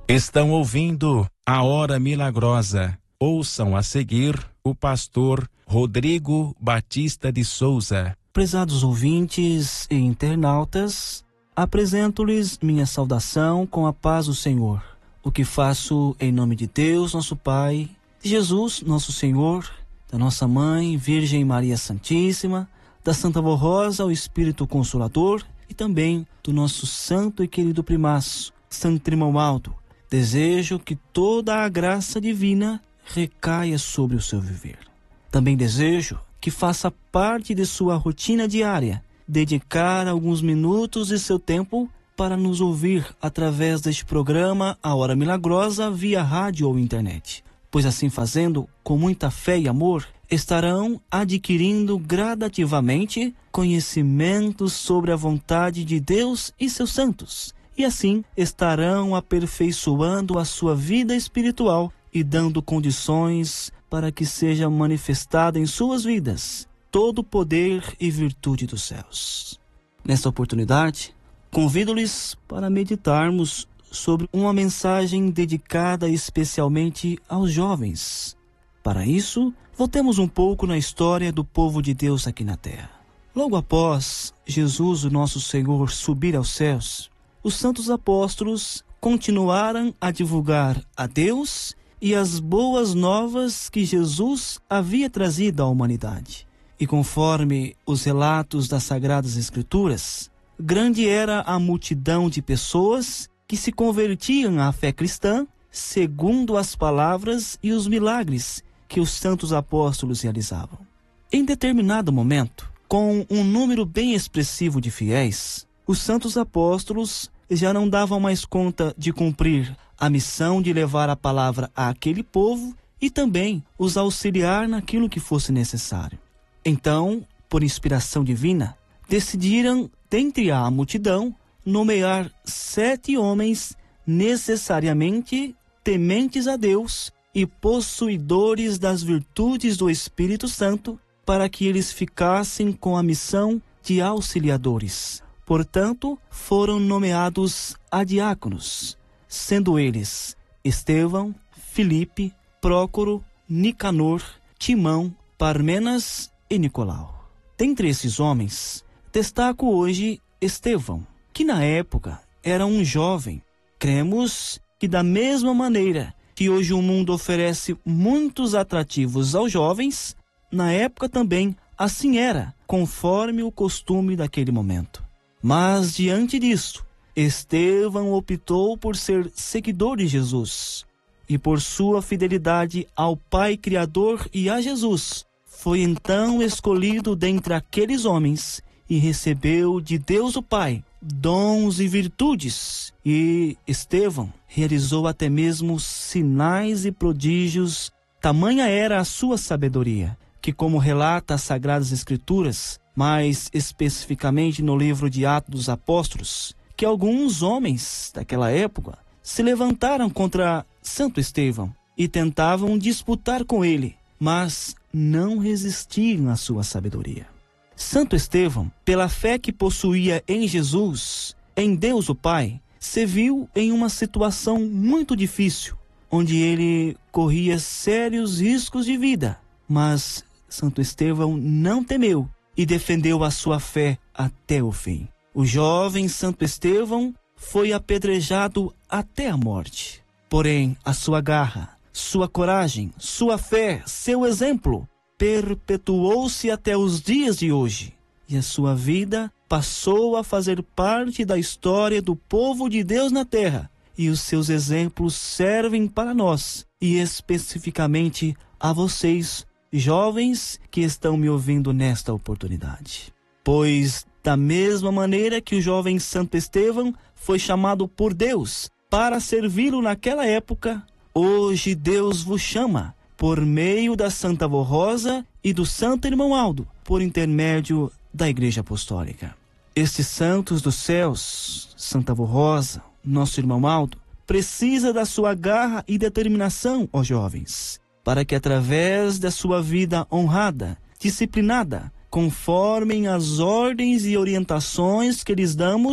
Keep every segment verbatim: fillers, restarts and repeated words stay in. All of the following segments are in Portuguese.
Estão ouvindo a Hora Milagrosa. Ouçam a seguir o pastor Rodrigo Batista de Souza. Prezados ouvintes e internautas, apresento-lhes minha saudação com a paz do Senhor. O que faço em nome de Deus, nosso Pai, de Jesus, nosso Senhor, da nossa Mãe, Virgem Maria Santíssima, da Santa Vó Rosa, o Espírito Consolador, e também do nosso santo e querido primaço, Santo Irmão Aldo. Desejo que toda a graça divina recaia sobre o seu viver. Também desejo que faça parte de sua rotina diária dedicar alguns minutos de seu tempo para nos ouvir através deste programa A Hora Milagrosa via rádio ou internet, pois assim fazendo, com muita fé e amor, estarão adquirindo gradativamente conhecimentos sobre a vontade de Deus e seus santos, e assim estarão aperfeiçoando a sua vida espiritual e dando condições para que seja manifestada em suas vidas todo o poder e virtude dos céus. Nesta oportunidade, convido-lhes para meditarmos sobre uma mensagem dedicada especialmente aos jovens. Para isso, voltemos um pouco na história do povo de Deus aqui na terra. Logo após Jesus, o nosso Senhor, subir aos céus, os santos apóstolos continuaram a divulgar a Deus e as boas novas que Jesus havia trazido à humanidade. E conforme os relatos das Sagradas Escrituras, grande era a multidão de pessoas que se convertiam à fé cristã, segundo as palavras e os milagres que os santos apóstolos realizavam. Em determinado momento, com um número bem expressivo de fiéis, os santos apóstolos já não davam mais conta de cumprir a missão de levar a palavra àquele povo e também os auxiliar naquilo que fosse necessário. Então, por inspiração divina, decidiram, dentre a multidão, nomear sete homens necessariamente tementes a Deus e possuidores das virtudes do Espírito Santo, para que eles ficassem com a missão de auxiliadores. Portanto, foram nomeados adiáconos, sendo eles Estevão, Filipe, Prócoro, Nicanor, Timão, Parmenas e Nicolau. Dentre esses homens, destaco hoje Estevão, que na época era um jovem. Cremos que da mesma maneira que hoje o mundo oferece muitos atrativos aos jovens, na época também assim era, conforme o costume daquele momento. Mas diante disso, Estevão optou por ser seguidor de Jesus e por sua fidelidade ao Pai Criador e a Jesus, foi então escolhido dentre aqueles homens e recebeu de Deus o Pai dons e virtudes. E Estevão realizou até mesmo sinais e prodígios. Tamanha era a sua sabedoria, que, como relata as Sagradas Escrituras, mais especificamente no livro de Atos dos Apóstolos, que alguns homens daquela época se levantaram contra Santo Estevão e tentavam disputar com ele, mas não resistiram à sua sabedoria. Santo Estevão, pela fé que possuía em Jesus, em Deus o Pai, se viu em uma situação muito difícil, onde ele corria sérios riscos de vida, mas Santo Estevão não temeu e defendeu a sua fé até o fim. O jovem Santo Estevão foi apedrejado até a morte. Porém, a sua garra, sua coragem, sua fé, seu exemplo, perpetuou-se até os dias de hoje. E a sua vida passou a fazer parte da história do povo de Deus na terra. E os seus exemplos servem para nós, e especificamente a vocês, jovens que estão me ouvindo nesta oportunidade. Pois, da mesma maneira que o jovem Santo Estevão foi chamado por Deus para servi-lo naquela época, hoje Deus vos chama, por meio da Santa Vó Rosa e do Santo Irmão Aldo, por intermédio da Igreja Apostólica. Estes santos dos céus, Santa Vó Rosa, nosso Irmão Aldo, precisa da sua garra e determinação, ó jovens, para que através da sua vida honrada, disciplinada, conforme as ordens e orientações que lhes damos,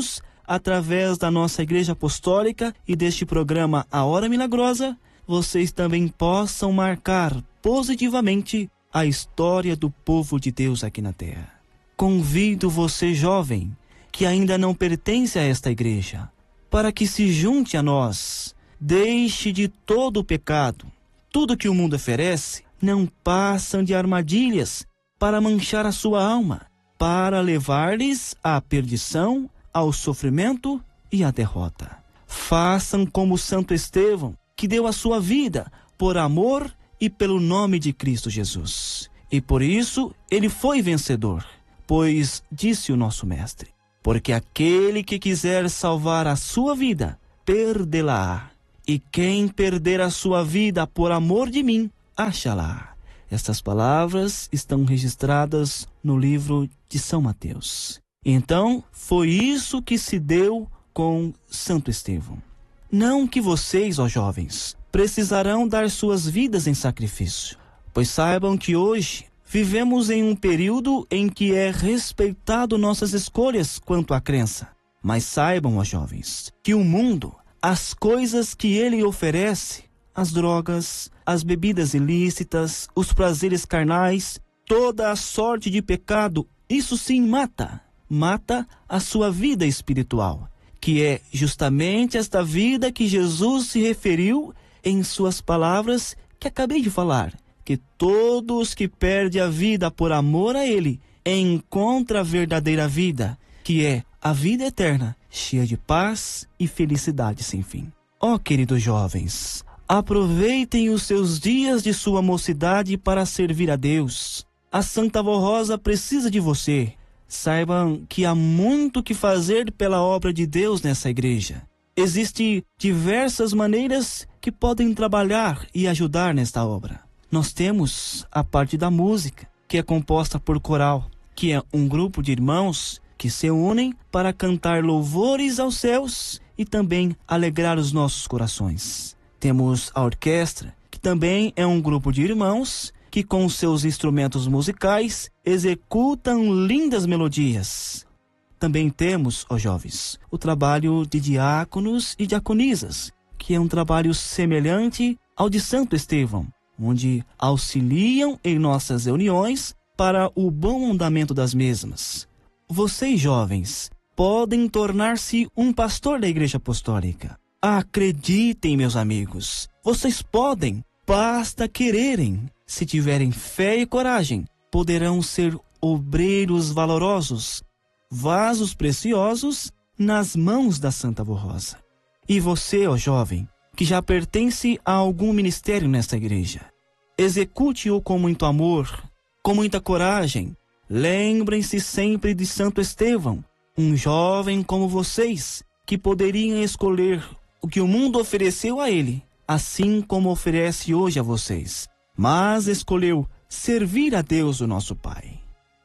através da nossa Igreja Apostólica e deste programa A Hora Milagrosa, vocês também possam marcar positivamente a história do povo de Deus aqui na Terra. Convido você, jovem, que ainda não pertence a esta igreja, para que se junte a nós. Deixe de todo o pecado. Tudo que o mundo oferece não passam de armadilhas para manchar a sua alma, para levar-lhes à perdição, ao sofrimento e à derrota. Façam como Santo Estevão, que deu a sua vida por amor e pelo nome de Cristo Jesus. E por isso ele foi vencedor, pois disse o nosso mestre: porque aquele que quiser salvar a sua vida, perdê-la-á. E quem perder a sua vida por amor de mim, achará. Estas palavras estão registradas no livro de São Mateus. Então, foi isso que se deu com Santo Estevão. Não que vocês, ó jovens, precisarão dar suas vidas em sacrifício, pois saibam que hoje vivemos em um período em que é respeitado nossas escolhas quanto à crença. Mas saibam, ó jovens, que o mundo, as coisas que ele oferece, as drogas, as bebidas ilícitas, os prazeres carnais, toda a sorte de pecado, isso sim mata. Mata a sua vida espiritual, que é justamente esta vida que Jesus se referiu em suas palavras que acabei de falar, que todos que perdem a vida por amor a Ele encontram a verdadeira vida, que é a vida eterna, cheia de paz e felicidade sem fim. Ó oh, queridos jovens, aproveitem os seus dias de sua mocidade para servir a Deus. A Santa Vó Rosa precisa de você. Saibam que há muito que fazer pela obra de Deus nessa igreja. Existem diversas maneiras que podem trabalhar e ajudar nesta obra. Nós temos a parte da música, que é composta por coral, que é um grupo de irmãos que se unem para cantar louvores aos céus e também alegrar os nossos corações. Temos a orquestra, que também é um grupo de irmãos que com seus instrumentos musicais executam lindas melodias. Também temos, ó jovens, o trabalho de diáconos e diaconisas, que é um trabalho semelhante ao de Santo Estevão, onde auxiliam em nossas reuniões para o bom andamento das mesmas. Vocês, jovens, podem tornar-se um pastor da Igreja Apostólica. Acreditem, meus amigos, vocês podem, basta quererem. Se tiverem fé e coragem, poderão ser obreiros valorosos, vasos preciosos nas mãos da Santa Vó Rosa. E você, ó jovem, que já pertence a algum ministério nesta igreja, execute-o com muito amor, com muita coragem. Lembrem-se sempre de Santo Estevão, um jovem como vocês, que poderiam escolher o que o mundo ofereceu a ele, assim como oferece hoje a vocês, mas escolheu servir a Deus, o nosso Pai.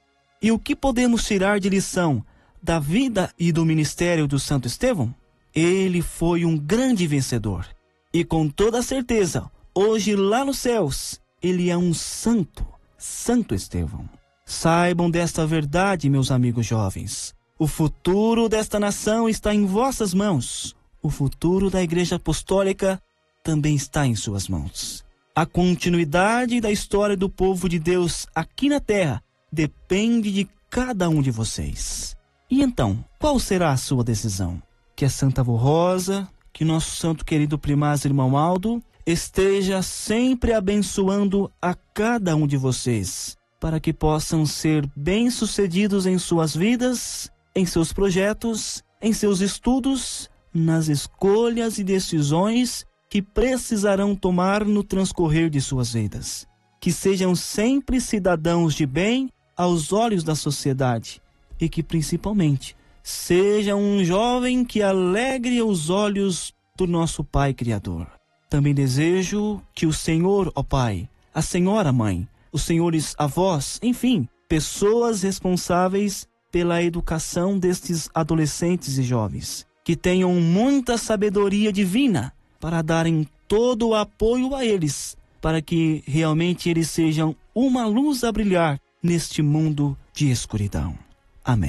E o que podemos tirar de lição da vida e do ministério do Santo Estevão? Ele foi um grande vencedor. E com toda certeza, hoje lá nos céus, ele é um santo, Santo Estevão. Saibam desta verdade, meus amigos jovens. O futuro desta nação está em vossas mãos. O futuro da Igreja Apostólica também está em suas mãos. A continuidade da história do povo de Deus aqui na Terra depende de cada um de vocês. E então, qual será a sua decisão? Que a Santa Vó Rosa, que nosso santo querido primaz irmão Aldo, esteja sempre abençoando a cada um de vocês, para que possam ser bem-sucedidos em suas vidas, em seus projetos, em seus estudos, nas escolhas e decisões que precisarão tomar no transcorrer de suas vidas. Que sejam sempre cidadãos de bem aos olhos da sociedade e que, principalmente, seja um jovem que alegre os olhos do nosso Pai Criador. Também desejo que o Senhor, ó Pai, a Senhora Mãe, os senhores avós, enfim, pessoas responsáveis pela educação destes adolescentes e jovens, que tenham muita sabedoria divina para darem todo o apoio a eles, para que realmente eles sejam uma luz a brilhar neste mundo de escuridão. Amém.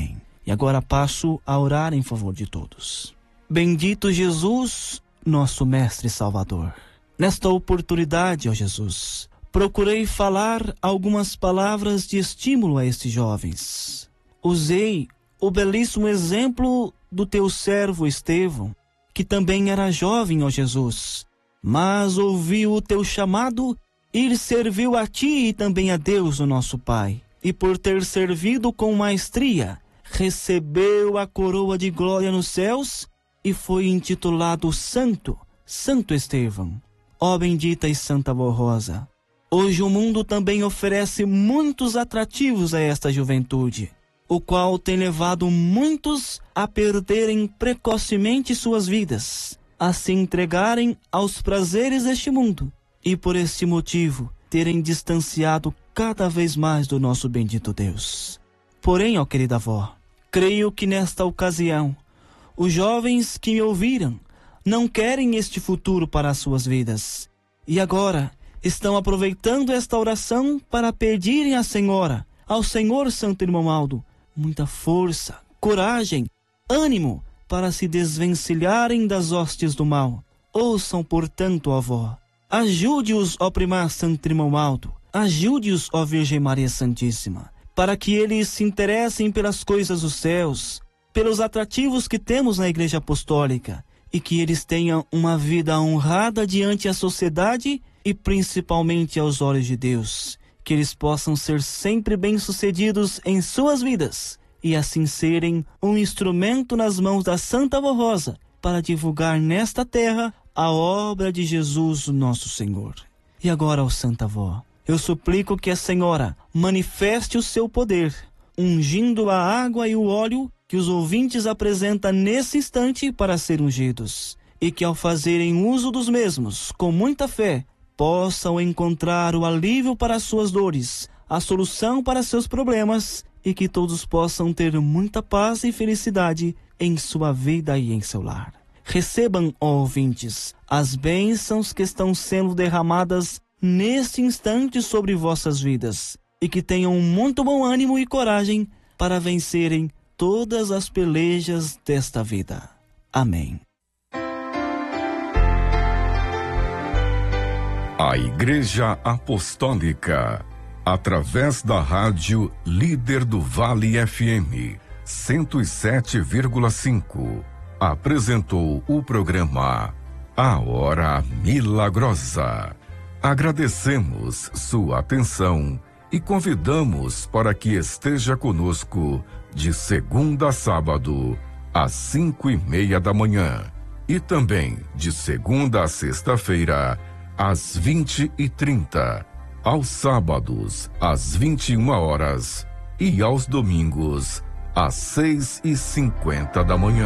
E agora passo a orar em favor de todos. Bendito Jesus, nosso Mestre e Salvador. Nesta oportunidade, ó Jesus, procurei falar algumas palavras de estímulo a estes jovens. Usei o belíssimo exemplo do teu servo Estevão, que também era jovem, ó Jesus, mas ouviu o teu chamado e serviu a ti e também a Deus, o nosso Pai. E por ter servido com maestria, recebeu a coroa de glória nos céus e foi intitulado Santo, Santo Estevão. Ó bendita e santa Vó Rosa, hoje o mundo também oferece muitos atrativos a esta juventude, o qual tem levado muitos a perderem precocemente suas vidas, a se entregarem aos prazeres deste mundo, e por este motivo terem distanciado cada vez mais do nosso bendito Deus. Porém, ó querida avó, creio que nesta ocasião, os jovens que me ouviram não querem este futuro para as suas vidas, e agora estão aproveitando esta oração para pedirem à Senhora, ao Senhor Santo Irmão Aldo, muita força, coragem, ânimo para se desvencilharem das hostes do mal. Ouçam, portanto, ó avó, ajude-os, ó Primaz Santo Irmão Aldo, ajude-os, ó Virgem Maria Santíssima, para que eles se interessem pelas coisas dos céus, pelos atrativos que temos na Igreja Apostólica, e que eles tenham uma vida honrada diante da sociedade e principalmente aos olhos de Deus. Que eles possam ser sempre bem-sucedidos em suas vidas e assim serem um instrumento nas mãos da Santa Vó Rosa para divulgar nesta terra a obra de Jesus, nosso Senhor. E agora, ó Santa Vó, eu suplico que a Senhora manifeste o seu poder, ungindo a água e o óleo que os ouvintes apresentam nesse instante para serem ungidos, e que ao fazerem uso dos mesmos, com muita fé, possam encontrar o alívio para as suas dores, a solução para seus problemas, e que todos possam ter muita paz e felicidade em sua vida e em seu lar. Recebam, ó ouvintes, as bênçãos que estão sendo derramadas neste instante sobre vossas vidas, e que tenham muito bom ânimo e coragem para vencerem todas as pelejas desta vida. Amém. A Igreja Apostólica, através da rádio Líder do Vale F M cento e sete vírgula cinco, apresentou o programa A Hora Milagrosa. Agradecemos sua atenção e convidamos para que esteja conosco de segunda a sábado, às cinco e meia da manhã, e também de segunda a sexta-feira, às vinte e trinta, aos sábados, às vinte e uma horas e aos domingos, às seis e cinquenta da manhã.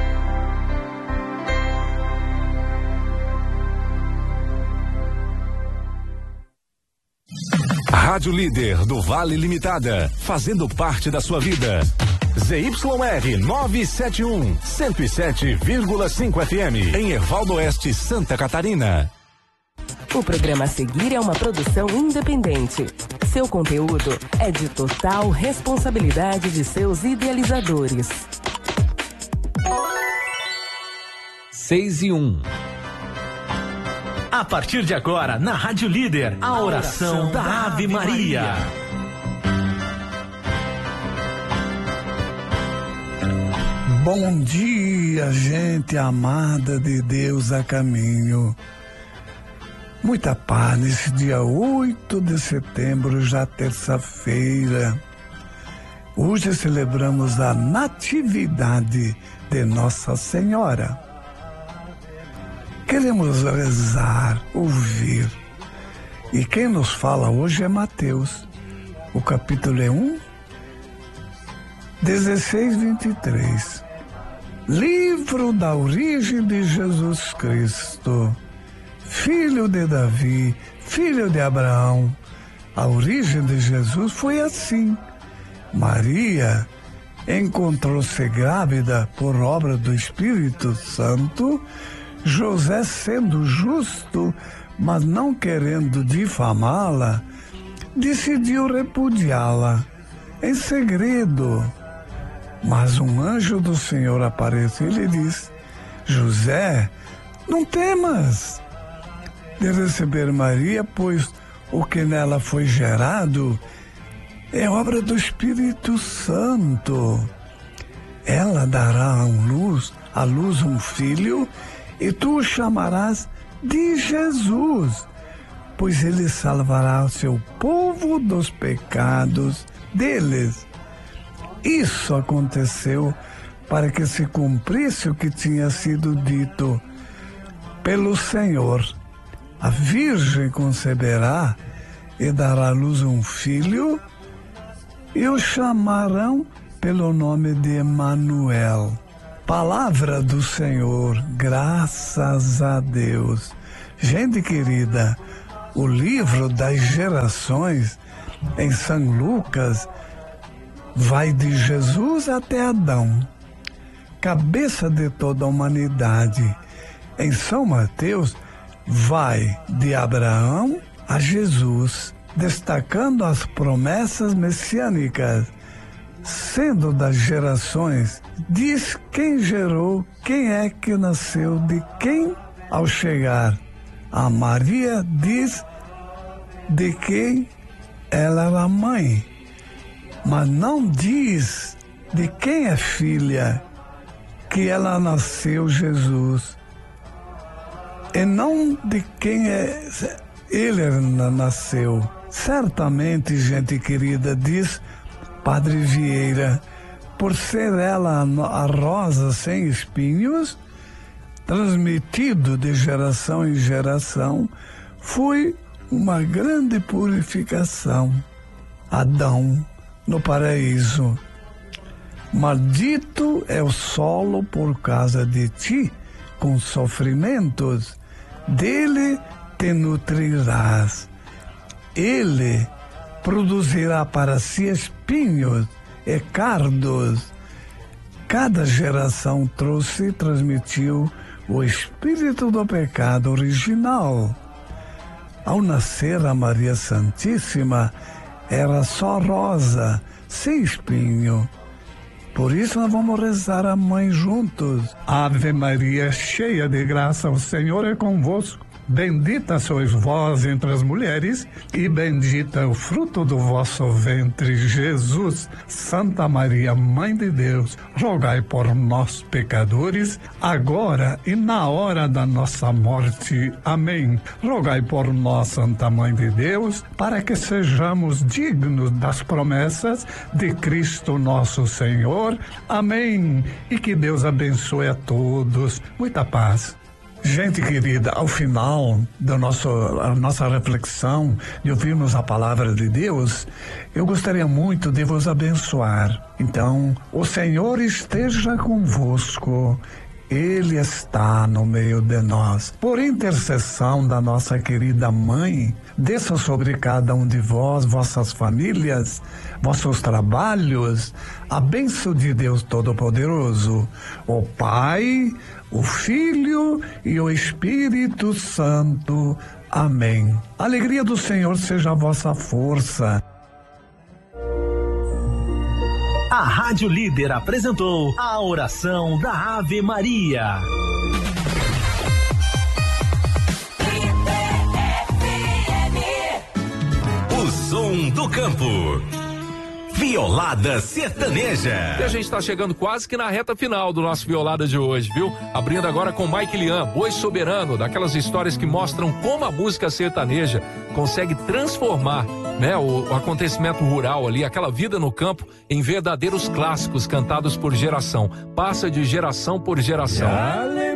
Rádio Líder do Vale Limitada, fazendo parte da sua vida. Z Y R novecentos e setenta e um, cento e sete vírgula cinco F M, em Ervaldo Oeste, Santa Catarina. O programa a seguir é uma produção independente. Seu conteúdo é de total responsabilidade de seus idealizadores. seis e um. A partir de agora, na Rádio Líder, a oração da Ave Maria. Bom dia, gente amada de Deus a caminho. Muita paz nesse dia oito de setembro, já terça-feira. Hoje celebramos a Natividade de Nossa Senhora. Queremos rezar, ouvir. E quem nos fala hoje é Mateus. O capítulo é um, dezesseis, vinte e três. Livro da origem de Jesus Cristo, filho de Davi, filho de Abraão. A origem de Jesus foi assim. Maria encontrou-se grávida por obra do Espírito Santo. José, sendo justo, mas não querendo difamá-la, decidiu repudiá-la em segredo. Mas um anjo do Senhor apareceu e lhe disse: José, não temas de receber Maria, pois o que nela foi gerado é obra do Espírito Santo. Ela dará à luz, à luz um filho, e tu o chamarás de Jesus, pois ele salvará o seu povo dos pecados deles. Isso aconteceu para que se cumprisse o que tinha sido dito pelo Senhor. A Virgem conceberá e dará à luz um filho, e o chamarão pelo nome de Emanuel. Palavra do Senhor, graças a Deus. Gente querida, o livro das gerações em São Lucas vai de Jesus até Adão, cabeça de toda a humanidade. Em São Mateus vai de Abraão a Jesus, destacando as promessas messiânicas. Sendo das gerações, diz quem gerou, quem é que nasceu de quem. Ao chegar a Maria, diz de quem ela era mãe, mas não diz de quem é filha, que ela nasceu Jesus, e não de quem é ele nasceu. Certamente, gente querida, diz Padre Vieira, por ser ela a rosa sem espinhos, transmitido de geração em geração, foi uma grande purificação. Adão, no paraíso: maldito é o solo por causa de ti, com sofrimentos, dele te nutrirás. Ele produzirá para si espinhos e cardos. Cada geração trouxe e transmitiu o espírito do pecado original. Ao nascer a Maria Santíssima, era só rosa, sem espinho. Por isso nós vamos rezar a mãe juntos. Ave Maria, cheia de graça, o Senhor é convosco. Bendita sois vós entre as mulheres, e bendito é o fruto do vosso ventre, Jesus. Santa Maria, Mãe de Deus, rogai por nós, pecadores, agora e na hora da nossa morte. Amém. Rogai por nós, Santa Mãe de Deus, para que sejamos dignos das promessas de Cristo nosso Senhor. Amém. E que Deus abençoe a todos. Muita paz. Gente querida, ao final da nossa, a nossa reflexão, de ouvirmos a palavra de Deus, eu gostaria muito de vos abençoar. Então, o Senhor esteja convosco. Ele está no meio de nós. Por intercessão da nossa querida mãe, desça sobre cada um de vós, vossas famílias, vossos trabalhos, a bênção de Deus Todo-Poderoso, o Pai, o Filho e o Espírito Santo. Amém. A alegria do Senhor seja a vossa força. A Rádio Líder apresentou a oração da Ave Maria. O som do campo. Violada Sertaneja. E a gente está chegando quase que na reta final do nosso Violada de hoje, viu? Abrindo agora com Mike Lian, Boi Soberano, daquelas histórias que mostram como a música sertaneja consegue transformar, né, o, o acontecimento rural ali, aquela vida no campo, em verdadeiros clássicos cantados por geração. Passa de geração por geração.